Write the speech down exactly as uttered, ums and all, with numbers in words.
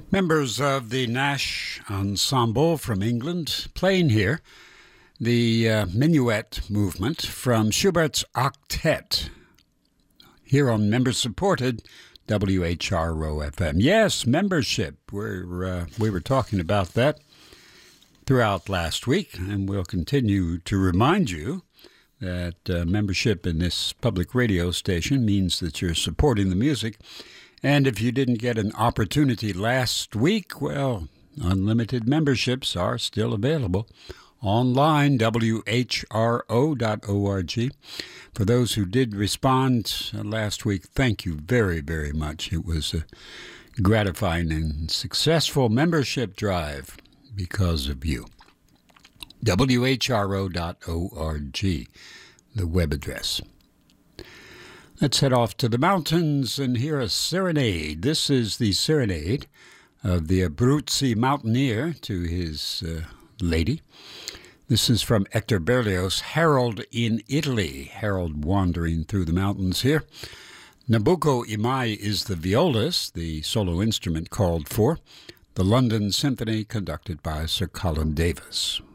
Members of the Nash Ensemble from England playing here the uh, Minuet movement from Schubert's Octet here on member-supported W H R O F M. Yes, membership. We're, uh, we were talking about that throughout last week, and we'll continue to remind you that uh, membership in this public radio station means that you're supporting the music. And if you didn't get an opportunity last week, well, unlimited memberships are still available online, W H R O dot org. For those who did respond uh, last week, thank you very, very much. It was a gratifying and successful membership drive because of you. W H R O dot org, the web address. Let's head off to the mountains and hear a serenade. This is the serenade of the Abruzzi mountaineer to his uh, lady. This is from Hector Berlioz, Harold in Italy. Harold wandering through the mountains here. Nabucco Imai is the violist, the solo instrument called for. The London Symphony conducted by Sir Colin Davis.